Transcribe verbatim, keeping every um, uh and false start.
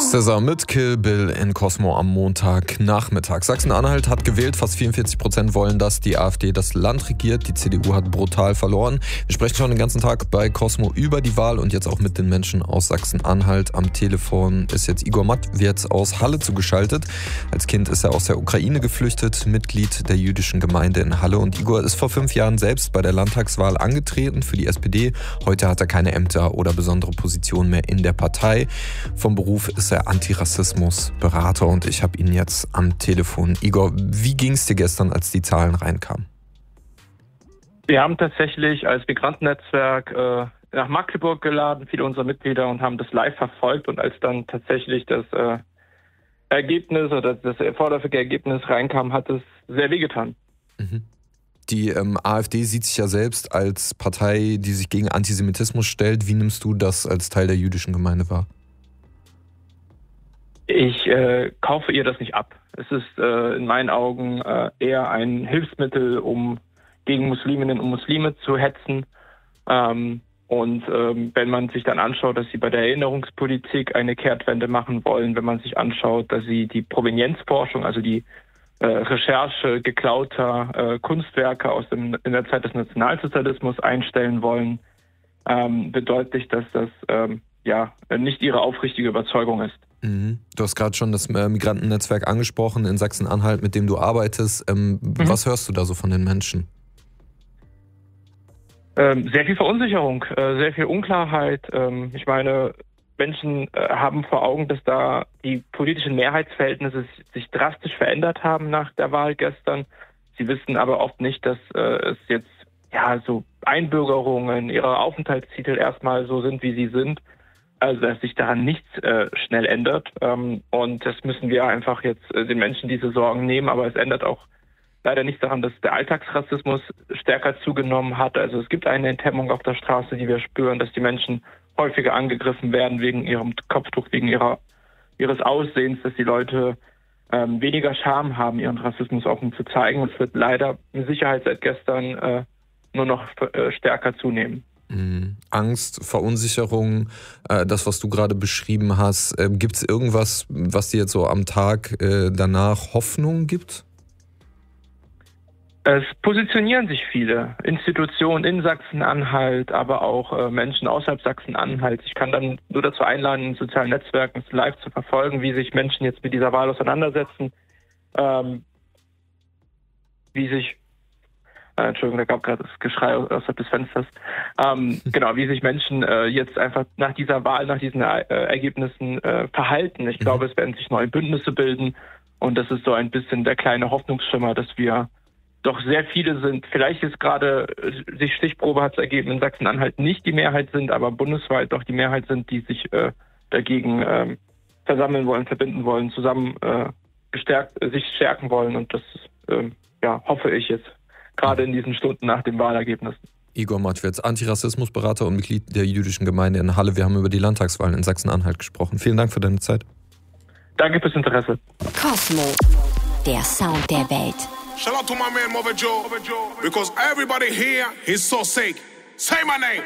S Z A mit Kill Bill in Cosmo am Montagnachmittag. Sachsen-Anhalt hat gewählt, fast vierundvierzig Prozent wollen, dass die AfD das Land regiert. Die C D U hat brutal verloren. Wir sprechen schon den ganzen Tag bei Cosmo über die Wahl und jetzt auch mit den Menschen aus Sachsen-Anhalt. Am Telefon ist jetzt Igor Matwierz aus Halle zugeschaltet. Als Kind ist er aus der Ukraine geflüchtet, Mitglied der jüdischen Gemeinde in Halle. Und Igor ist vor fünf Jahren selbst bei der Landtagswahl angetreten für die S P D. Heute hat er keine Ämter oder besondere Position mehr in der Partei. Vom Beruf ist er Antirassismusberater und ich habe ihn jetzt am Telefon. Igor, wie ging es dir gestern, als die Zahlen reinkamen? Wir haben tatsächlich als Migrantennetzwerk äh, nach Magdeburg geladen, viele unserer Mitglieder, und haben das live verfolgt. Und als dann tatsächlich das äh, Ergebnis oder das vorläufige Ergebnis reinkam, hat es sehr wehgetan. Mhm. Die ähm, AfD sieht sich ja selbst als Partei, die sich gegen Antisemitismus stellt. Wie nimmst du das als Teil der jüdischen Gemeinde wahr? Ich äh, kaufe ihr das nicht ab. Es ist äh, in meinen Augen äh, eher ein Hilfsmittel, um gegen Musliminnen und Muslime zu hetzen. Ähm, und ähm, wenn man sich dann anschaut, dass sie bei der Erinnerungspolitik eine Kehrtwende machen wollen, wenn man sich anschaut, dass sie die Provenienzforschung, also die äh, Recherche geklauter äh, Kunstwerke aus dem, in der Zeit des Nationalsozialismus einstellen wollen, ähm, bedeutet, dass das ähm, ja nicht ihre aufrichtige Überzeugung ist. Mhm. Du hast gerade schon das äh, Migrantennetzwerk angesprochen in Sachsen-Anhalt, mit dem du arbeitest. Ähm, mhm. Was hörst du da so von den Menschen? Ähm, sehr viel Verunsicherung, äh, sehr viel Unklarheit. Ähm, ich meine, Menschen äh, haben vor Augen, dass da die politischen Mehrheitsverhältnisse sich drastisch verändert haben nach der Wahl gestern. Sie wissen aber oft nicht, dass äh, es jetzt ja so Einbürgerungen, ihre Aufenthaltstitel erstmal so sind, wie sie sind. Also dass sich daran nichts äh, schnell ändert. Ähm, und das müssen wir einfach jetzt äh, den Menschen diese Sorgen nehmen. Aber es ändert auch leider nichts daran, dass der Alltagsrassismus stärker zugenommen hat. Also es gibt eine Enthemmung auf der Straße, die wir spüren, dass die Menschen häufiger angegriffen werden wegen ihrem Kopftuch, wegen ihrer ihres Aussehens, dass die Leute ähm, weniger Scham haben, ihren Rassismus offen zu zeigen. Es wird leider mit Sicherheit seit gestern äh, nur noch äh, stärker zunehmen. Mhm. Angst, Verunsicherung, äh, das, was du gerade beschrieben hast. Äh, gibt es irgendwas, was dir jetzt so am Tag äh, danach Hoffnung gibt? Es positionieren sich viele Institutionen in Sachsen-Anhalt, aber auch äh, Menschen außerhalb Sachsen-Anhalt. Ich kann dann nur dazu einladen, in sozialen Netzwerken live zu verfolgen, wie sich Menschen jetzt mit dieser Wahl auseinandersetzen, ähm, wie sich Äh, Entschuldigung, da gab gerade das Geschrei außerhalb des Fensters. Ähm, genau, wie sich Menschen äh, jetzt einfach nach dieser Wahl, nach diesen äh, Ergebnissen äh, verhalten. Ich mhm. glaube, es werden sich neue Bündnisse bilden und das ist so ein bisschen der kleine Hoffnungsschimmer, dass wir doch sehr viele sind. Vielleicht ist gerade, äh, sich Stichprobe hat es ergeben, in Sachsen-Anhalt nicht die Mehrheit sind, aber bundesweit doch die Mehrheit sind, die sich äh, dagegen äh, versammeln wollen, verbinden wollen, zusammen äh, gestärkt, äh, sich stärken wollen und das äh, ja, hoffe ich jetzt. Gerade in diesen Stunden nach dem Wahlergebnis. Igor Matwierz, Antirassismusberater und Mitglied der jüdischen Gemeinde in Halle. Wir haben über die Landtagswahlen in Sachsen-Anhalt gesprochen. Vielen Dank für deine Zeit. Danke fürs Interesse. Cosmo, der Sound der Welt. Shout out to my man Mother Joe, because everybody here is so sick. Say my name.